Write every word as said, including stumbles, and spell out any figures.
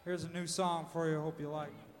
Here's a new song for you. Hope you like it.